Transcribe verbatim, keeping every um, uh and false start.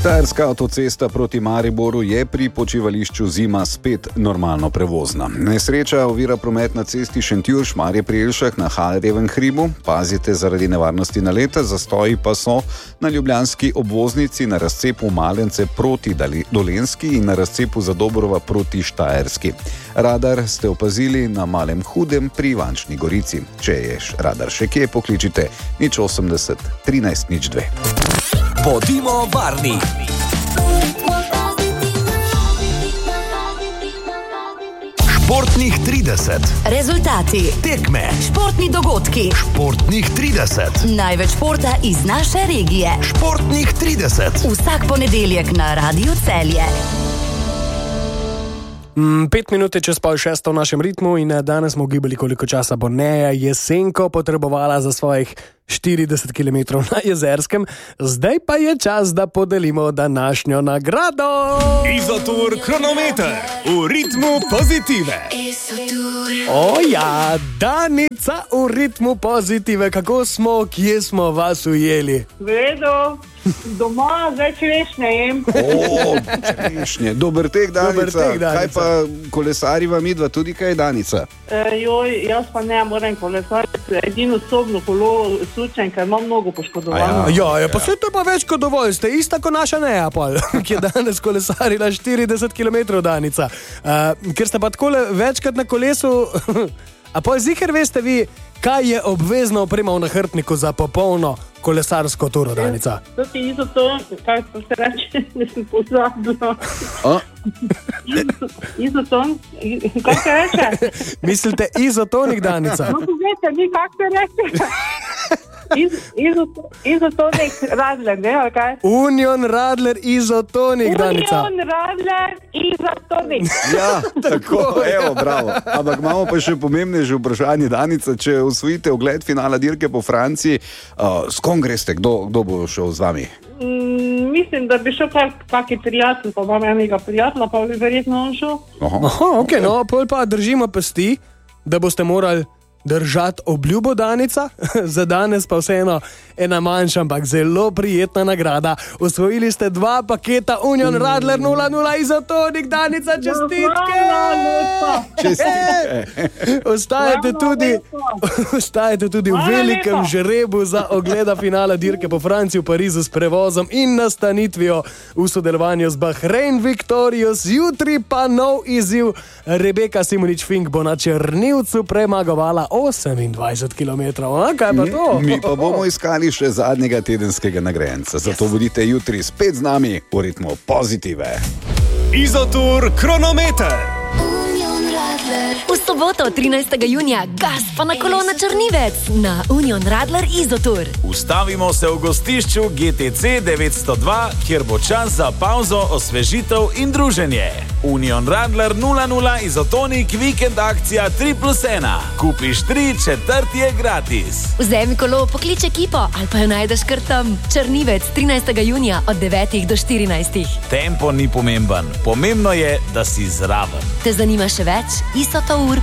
Štajerska avtocesta proti Mariboru je pri počivališču Zima spet normalno prevozna. Nesreča ovira promet na cesti Šentjur-Šmarje pri Jelšah na Halerjevem hribu. Pazite zaradi nevarnosti naleta, zastoji pa so na ljubljanski obvoznici na razcepu Malence proti Dolenjski in na razcepu Zadobrova proti Štajerski. Radar ste opazili na Malem Hudem pri Ivančni Gorici. Če je radar še kje, pokličite nič osemdeset trinajst nič dve. Bodimo varni. Športnih trideset. Rezultati, tekme, športni dogodki, Športnih trideset. največ športa iz naše regije. Športnih trideset. Vsak ponedeljek na Radiu Celje. Mm, pet minut čez pol šesto v našem ritmu in danes smo ugibali, koliko časa bo Neja Jesenko potrebovala za svojih štirideset kilometrov na Jezerskem. Zdaj pa je čas, da podelimo današnjo nagrado. Izotur kronometer v ritmu pozitive. O ja, Danica v ritmu pozitive. Kako smo, kje smo vas ujeli? Vedo, doma zdaj češnje jem. O, češnje. Dober tek, Danica. Dober tek, Danica. Kaj pa kolesariva midva tudi kaj, Danica? E, joj, jaz pa ne morem kolesariti. Edino sobno kolo sučem, ker imam mnogo poškodovano. Ja, ja, pa vse to je pa več kot dovolj. Ste ista kot naša Neja, pol, ki je danes kolesarila štirideset kilometrov, Danica. Uh, ker ste pa takole večkrat na kolesu, a pol ziher veste vi, kaj je obvezno oprema v nahrbtniku za popolno kolesarsko turo, Danica? To ti izoton, kaj pa se reče, nisem pozabila. Izoton, kaj se reče? Mislite izotonik, Danica? No, povete mi, kaj se reče? Iz, izoton, izotonik Radler, ne, ali kaj? Union Radler izotonik, Danica. Union Radler izotonik. Ja, tako, evo, bravo. Ampak imamo pa še pomembnejše vprašanje, Danica, če osvojite ogled finala dirke po Franciji, uh, s kom greste, kdo, kdo bo šel z vami? Mm, mislim, da bi šel kak, kaki prijatelj, pa imam enega prijatelja, pa bi verjetno on šel. Aha. Aha, ok, no, pol pa držimo pesti, da boste morali držati obljubo, Danica. Za danes pa vseeno ena manjša, ampak zelo prijetna nagrada. Osvojili ste dva paketa Union Radler nula nula izotonik, Danica, čestitke! Čestitke! Ostajate tudi, ostajate tudi v velikem žrebu za ogleda finala dirke po Franciji v Parizu s prevozom in nastanitvijo v sodelovanju z Bahrain Victorious. Jutri pa nov izziv. Rebeka Simonič-Fink bo na Črnivcu premagovala osemindvajset kilometrov. A, kaj pa to? Mi, mi pa bomo iskali še zadnjega tedenskega nagrajenca. Zato bodite jutri spet z nami v ritmu pozitive. Izotur kronometer. V soboto, trinajstega junija, gas pa na kolo na Črnivec na Union Radler Izotur. Ustavimo se v gostišču G T C devetsto dva, kjer bo čas za pauzo, osvežitev in druženje. Union Radler nula nula izotonik vikend akcija tri plus ena. Kupiš tri, četrti je gratis. Vzemi kolo, poklič ekipo ali pa jo najdeš kar tam. Črnivec, trinajstega junija od devetih do štirinajstih. Tempo ni pomemben, pomembno je, da si zraven. Te zanima še več? isotour